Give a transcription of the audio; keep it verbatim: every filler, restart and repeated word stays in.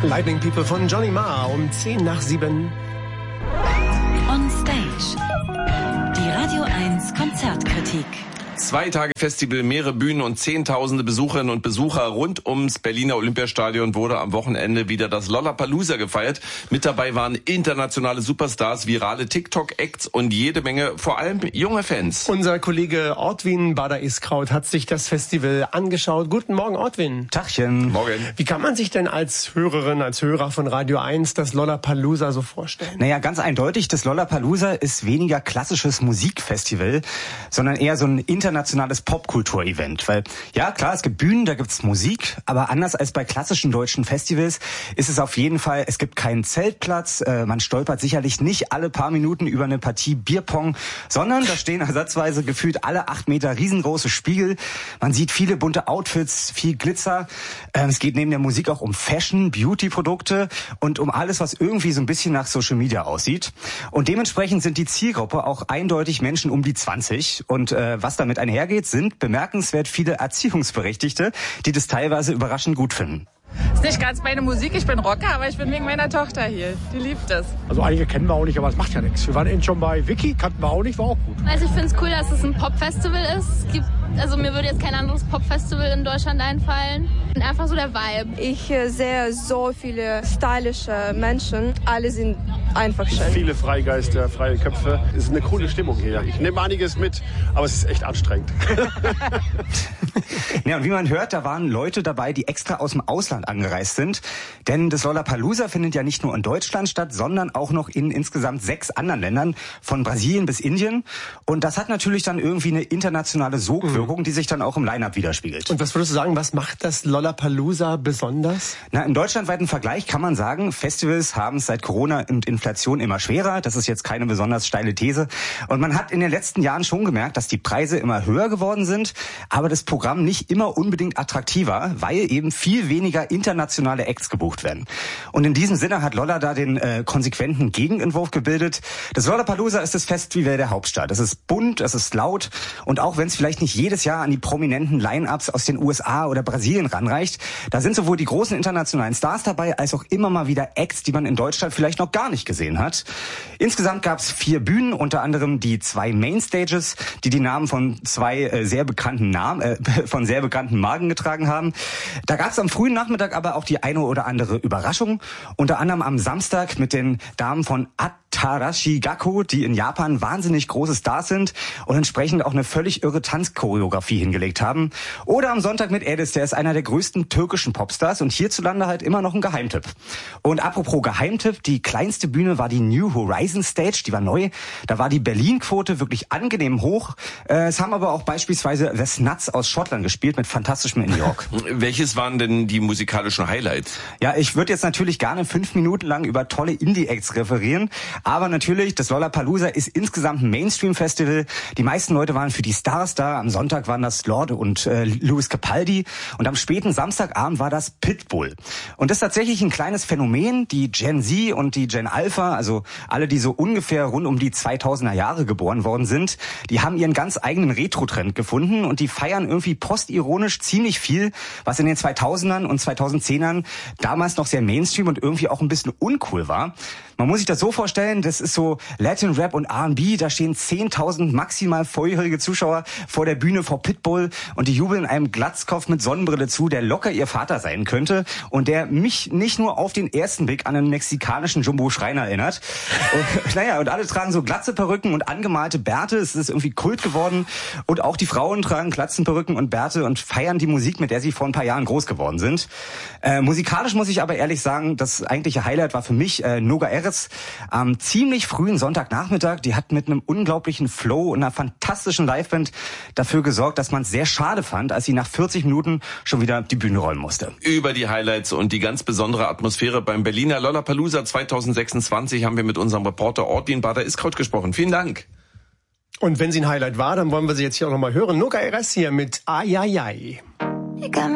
Lightning People von Johnny Marr um zehn nach sieben. On Stage. Die Radio eins Konzertkritik. Zwei Tage Festival, mehrere Bühnen und zehntausende Besucherinnen und Besucher rund ums Berliner Olympiastadion wurde am Wochenende wieder das Lollapalooza gefeiert. Mit dabei waren internationale Superstars, virale TikTok-Acts und jede Menge, vor allem junge Fans. Unser Kollege Ortwin Bader-Iskraut hat sich das Festival angeschaut. Guten Morgen, Ortwin. Tachchen. Morgen. Wie kann man sich denn als Hörerin, als Hörer von Radio eins das Lollapalooza so vorstellen? Naja, ganz eindeutig, das Lollapalooza ist weniger klassisches Musikfestival, sondern eher so ein internationales Popkultur-Event. Weil, ja klar, es gibt Bühnen, da gibt's Musik, aber anders als bei klassischen deutschen Festivals ist es auf jeden Fall, es gibt keinen Zeltplatz, äh, man stolpert sicherlich nicht alle paar Minuten über eine Partie Bierpong, sondern da stehen ersatzweise gefühlt alle acht Meter riesengroße Spiegel. Man sieht viele bunte Outfits, viel Glitzer. Ähm, es geht neben der Musik auch um Fashion, Beauty-Produkte und um alles, was irgendwie so ein bisschen nach Social Media aussieht. Und dementsprechend sind die Zielgruppe auch eindeutig Menschen um die zwanzig. Und äh, was damit einhergeht, sind bemerkenswert viele Erziehungsberechtigte, die das teilweise überraschend gut finden. Ist nicht ganz meine Musik, ich bin Rocker, aber ich bin wegen meiner Tochter hier. Die liebt es. Also einige kennen wir auch nicht, aber es macht ja nichts. Wir waren eben schon bei Vicky, kannten wir auch nicht, war auch gut. Also ich finde es cool, dass es ein Popfestival ist. Es gibt, also mir würde jetzt kein anderes Popfestival in Deutschland einfallen. Und einfach so der Vibe. Ich äh, sehe so viele stylische Menschen. Alle sind einfach schön. Viele Freigeister, freie Köpfe. Es ist eine coole Stimmung hier. Ich nehme einiges mit, aber es ist echt anstrengend. Ja, und wie man hört, da waren Leute dabei, die extra aus dem Ausland angereist sind. Denn das Lollapalooza findet ja nicht nur in Deutschland statt, sondern auch noch in insgesamt sechs anderen Ländern, von Brasilien bis Indien. Und das hat natürlich dann irgendwie eine internationale Sogwirkung, mhm. die sich dann auch im Line-Up widerspiegelt. Und was würdest du sagen, was macht das Lollapalooza besonders? Na, im deutschlandweiten Vergleich kann man sagen, Festivals haben es seit Corona und Inflation immer schwerer. Das ist jetzt keine besonders steile These. Und man hat in den letzten Jahren schon gemerkt, dass die Preise immer höher geworden sind, aber das Programm nicht immer unbedingt attraktiver, weil eben viel weniger internationale Acts gebucht werden. Und in diesem Sinne hat Lolla da den äh, konsequenten Gegenentwurf gebildet. Das Lollapalooza ist das Festival der Hauptstadt. Es ist bunt, es ist laut und auch wenn es vielleicht nicht jedes Jahr an die prominenten Line-Ups aus den U S A oder Brasilien ranreicht, da sind sowohl die großen internationalen Stars dabei, als auch immer mal wieder Acts, die man in Deutschland vielleicht noch gar nicht gesehen hat. Insgesamt gab es vier Bühnen, unter anderem die zwei Mainstages, die die Namen von zwei äh, sehr bekannten Namen, äh, von sehr bekannten Marken getragen haben. Da gab es am frühen Nachmittag aber auch die eine oder andere Überraschung. Unter anderem am Samstag mit den Damen von Atarashi Gakko, die in Japan wahnsinnig große Stars sind und entsprechend auch eine völlig irre Tanzchoreografie hingelegt haben. Oder am Sonntag mit Edis, der ist einer der größten türkischen Popstars und hierzulande halt immer noch ein Geheimtipp. Und apropos Geheimtipp, die kleinste Bühne war die New Horizon Stage, die war neu. Da war die Berlin-Quote wirklich angenehm hoch. Es haben aber auch beispielsweise The Snuts aus Schottland gespielt mit fantastischem in New York. Welches waren denn die musikalischen Highlights? Ja, ich würde jetzt natürlich gerne fünf Minuten lang über tolle Indie-Acts referieren, aber natürlich, das Lollapalooza ist insgesamt ein Mainstream-Festival. Die meisten Leute waren für die Stars da. Am Sonntag waren das Lorde und äh, Lewis Capaldi und am späten Samstagabend war das Pitbull. Und das ist tatsächlich ein kleines Phänomen. Die Gen Z und die Gen Alpha, also alle, die so ungefähr rund um die zweitausender Jahre geboren worden sind, die haben ihren ganz eigenen Retro-Trend gefunden und die feiern irgendwie postironisch ziemlich viel, was in den zweitausendern und zweitausendzehnern damals noch sehr Mainstream und irgendwie auch ein bisschen uncool war. Man muss sich das so vorstellen, das ist so Latin Rap und R and B, da stehen zehntausend maximal volljährige Zuschauer vor der Bühne vor Pitbull und die jubeln einem Glatzkopf mit Sonnenbrille zu, der locker ihr Vater sein könnte und der mich nicht nur auf den ersten Blick an einen mexikanischen Jumbo Schreiner erinnert. Und, naja, und alle tragen so glatze Perücken und angemalte Bärte, es ist irgendwie Kult geworden und auch die Frauen tragen Glatzenperücken und Bärte und feiern die Musik, mit der sie vor ein paar Jahren groß geworden sind. Äh, musikalisch muss ich aber ehrlich sagen, das eigentliche Highlight war für mich äh, Noga Erez am ziemlich frühen Sonntagnachmittag. Die hat mit einem unglaublichen Flow und einer fantastischen Liveband dafür gesorgt, dass man es sehr schade fand, als sie nach vierzig Minuten schon wieder die Bühne räumen musste. Über die Highlights und die ganz besondere Atmosphäre beim Berliner Lollapalooza zweitausendsechsundzwanzig haben wir mit unserem Reporter Ortwin Bader-Iskraut gesprochen. Vielen Dank. Und wenn sie ein Highlight war, dann wollen wir sie jetzt hier auch nochmal hören. Noga Erez hier mit Ayayay.